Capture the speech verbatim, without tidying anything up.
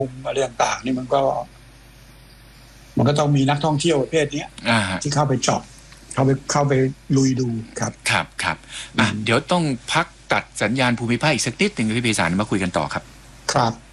มุมอะไรต่างๆนี่มันก็ มันก็ต้องมีนักท่องเที่ยวประเภทนี้ที่เข้าไปเจาะเข้าไปเข้าไปลุยดูครับครับครับอ่ะเดี๋ยวต้องพักตัดสัญญาณภูมิภาคอีกสักนิดหนึ่งพี่ไพศาลมาคุยกันต่อครับครับ